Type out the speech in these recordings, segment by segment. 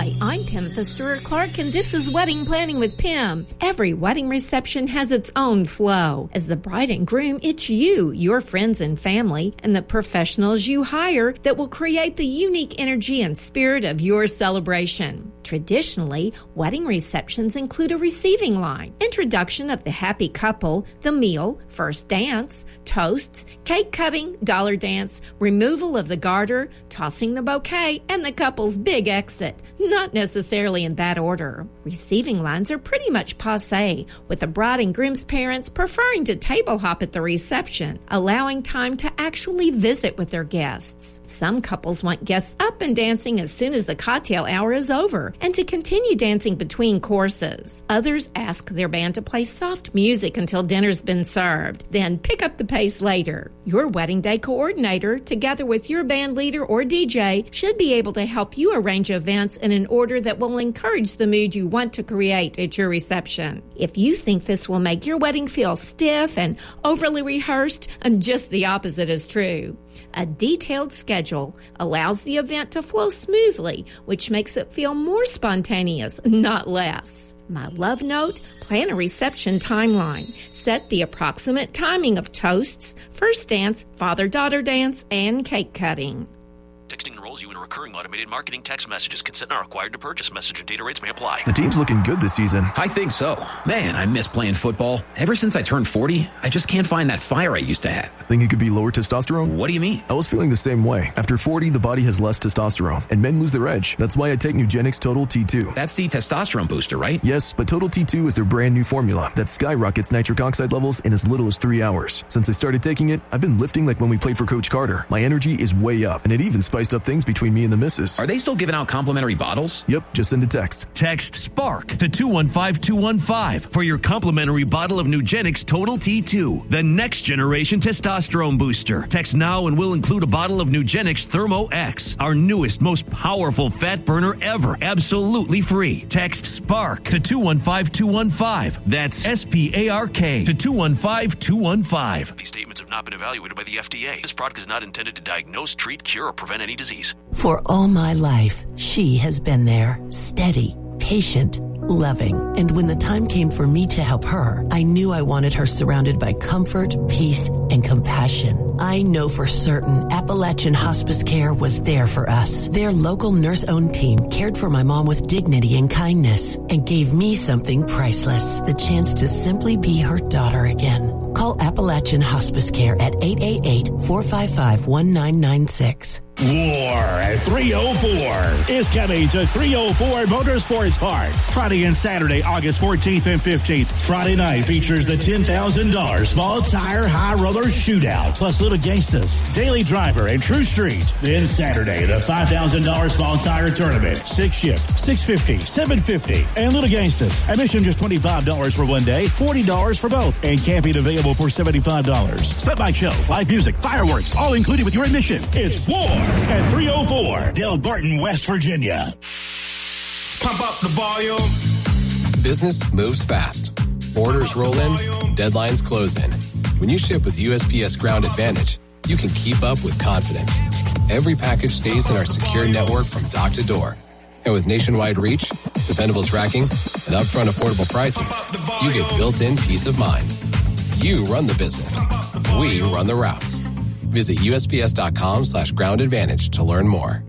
Hi, I'm Pam Stewart-Clark, and this is Wedding Planning with Pam. Every wedding reception has its own flow. As the bride and groom, it's you, your friends and family, and the professionals you hire that will create the unique energy and spirit of your celebration. Traditionally, wedding receptions include a receiving line, introduction of the happy couple, the meal, first dance, toasts, cake cutting, dollar dance, removal of the garter, tossing the bouquet, and the couple's big exit. Not necessarily in that order. Receiving lines are pretty much passé, with the bride and groom's parents preferring to table hop at the reception, allowing time to actually visit with their guests. Some couples want guests up and dancing as soon as the cocktail hour is over, and to continue dancing between courses. Others ask their band to play soft music until dinner's been served, then pick up the pace later. Your wedding day coordinator, together with your band leader or DJ, should be able to help you arrange events in an order that will encourage the mood you want to create at your reception. If you think this will make your wedding feel stiff and overly rehearsed, and just the opposite is true. A detailed schedule allows the event to flow smoothly, which makes it feel more spontaneous, not less. My love note, plan a reception timeline. Set the approximate timing of toasts, first dance, father-daughter dance, and cake cutting. Texting enrolls you in a recurring automated marketing text messages. Consent not required to purchase. Message and data rates may apply. The team's looking good this season. I think so. Man, I miss playing football. Ever since I turned 40, I just can't find that fire I used to have. Think it could be lower testosterone? What do you mean? I was feeling the same way. After 40, the body has less testosterone, and men lose their edge. That's why I take Nugenix Total T2. That's the testosterone booster, right? Yes, but Total T2 is their brand new formula that skyrockets nitric oxide levels in as little as 3 hours. Since I started taking it, I've been lifting like when we played for Coach Carter. My energy is way up, and it even spiced up things between me and the missus. Are they still giving out complimentary bottles? Yep, just send a text. Text SPARK to 215-215 for your complimentary bottle of Nugenix Total T2, the next generation testosterone booster. Text now and we'll include a bottle of Nugenix Thermo X, our newest, most powerful fat burner ever, absolutely free. Text SPARK to 215-215. That's SPARK to 215-215. These statements have not been evaluated by the FDA. This product is not intended to diagnose, treat, cure, or prevent any disease. For all my life, she has been there, steady, patient, loving. And when the time came for me to help her, I knew I wanted her surrounded by comfort, peace, and compassion. I know for certain Appalachian Hospice Care was there for us. Their local nurse-owned team cared for my mom with dignity and kindness and gave me something priceless, the chance to simply be her daughter again. Call Appalachian Hospice Care at 888-455-1996. War at 304 is coming to 304 Motorsports Park Friday and Saturday, August 14th and 15th. Friday night features the $10,000 Small Tire High Roller Shootout, plus Little Gangstas, Daily Driver, and True Street. Then Saturday, the $5,000 Small Tire Tournament, 6 shift, $650, $750, and Little Gangstas. Admission just $25 for one day, $40 for both, and camping available for $75. Step-bike show, live music, fireworks, all included with your admission. It's War at 304 Del Barton, West Virginia. Pump up the volume. Business moves fast. Orders roll in, deadlines close in. When you ship with USPS Ground Advantage, you can keep up with confidence. Every package stays in our secure network from dock to door. And with nationwide reach, dependable tracking, and upfront affordable pricing, you get built-in peace of mind. You run the business. We run the routes. Visit USPS.com/Ground Advantage to learn more.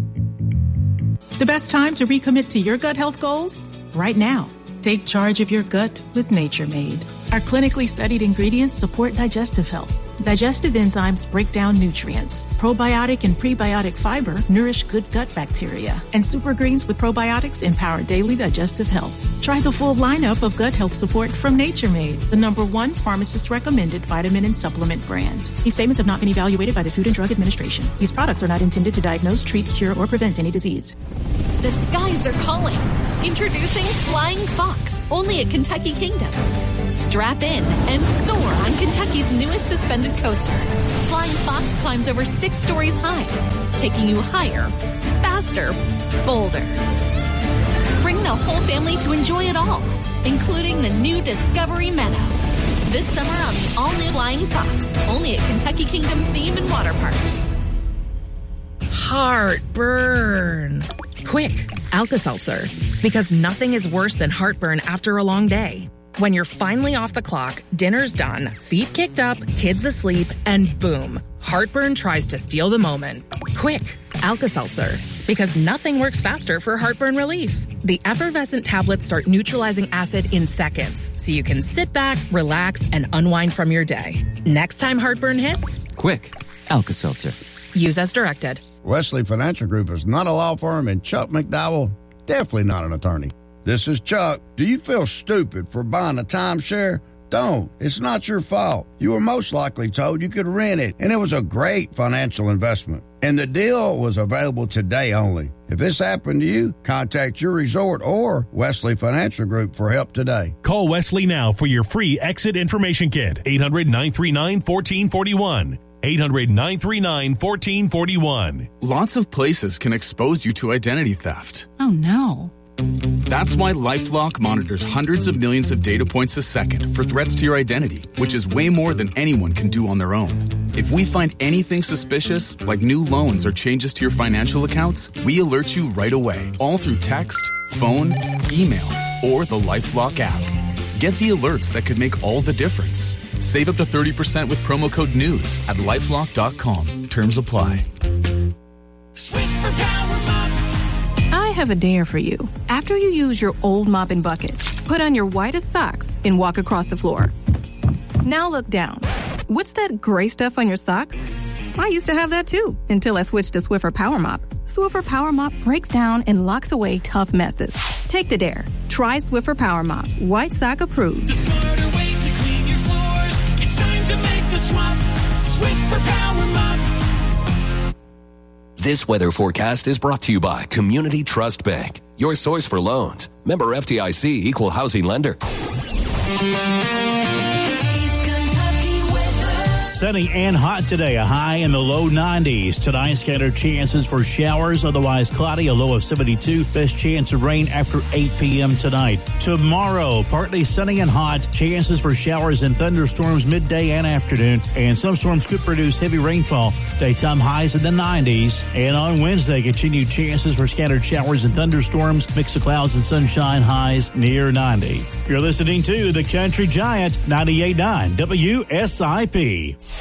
The best time to recommit to your gut health goals? Right now. Take charge of your gut with Nature Made. Our clinically studied ingredients support digestive health. Digestive enzymes break down nutrients. Probiotic and prebiotic fiber nourish good gut bacteria. And super greens with probiotics empower daily digestive health. Try the full lineup of gut health support from Nature Made, the #1 pharmacist-recommended vitamin and supplement brand. These statements have not been evaluated by the Food and Drug Administration. These products are not intended to diagnose, treat, cure, or prevent any disease. The skies are calling. Introducing Flying Fox, only at Kentucky Kingdom. Strap in and soar on Kentucky's newest suspended coaster. Flying Fox climbs over 6 stories high, taking you higher, faster, bolder. Bring the whole family to enjoy it all, including the new Discovery Meadow. This summer on the all-new Flying Fox, only at Kentucky Kingdom Theme and Water Park. Heartburn. Quick, Alka-Seltzer. Because nothing is worse than heartburn after a long day. When you're finally off the clock, dinner's done, feet kicked up, kids asleep, and boom, heartburn tries to steal the moment. Quick, Alka-Seltzer. Because nothing works faster for heartburn relief. The effervescent tablets start neutralizing acid in seconds, so you can sit back, relax, and unwind from your day. Next time heartburn hits, quick, Alka-Seltzer. Use as directed. Wesley Financial Group is not a law firm, and Chuck McDowell, definitely not an attorney. This is Chuck. Do you feel stupid for buying a timeshare? Don't. It's not your fault. You were most likely told you could rent it, and it was a great financial investment. And the deal was available today only. If this happened to you, contact your resort or Wesley Financial Group for help today. Call Wesley now for your free exit information kit. 800-939-1441. 800-939-1441. Lots of places can expose you to identity theft. Oh, no. That's why LifeLock monitors hundreds of millions of data points a second for threats to your identity, which is way more than anyone can do on their own. If we find anything suspicious, like new loans or changes to your financial accounts, we alert you right away, all through text, phone, email, or the LifeLock app. Get the alerts that could make all the difference. Save up to 30% with promo code NEWS at LifeLock.com. Terms apply. I have a dare for you. After you use your old mop and bucket, put on your whitest socks and walk across the floor. Now look down. What's that gray stuff on your socks? I used to have that too, until I switched to Swiffer Power Mop. Swiffer Power Mop breaks down and locks away tough messes. Take the dare. Try Swiffer Power Mop. White sock approved. The smarter way to clean your floors. It's time to make the swap. Swiffer Power Mop. This weather forecast is brought to you by Community Trust Bank, your source for loans. Member FDIC, equal housing lender. Sunny and hot today, a high in the low 90s. Tonight, scattered chances for showers, otherwise cloudy, a low of 72. Best chance of rain after 8 p.m. tonight. Tomorrow, partly sunny and hot. Chances for showers and thunderstorms midday and afternoon. And some storms could produce heavy rainfall. Daytime highs in the 90s. And on Wednesday, continued chances for scattered showers and thunderstorms. Mix of clouds and sunshine, highs near 90. You're listening to The Country Giant, 98.9 WSIP.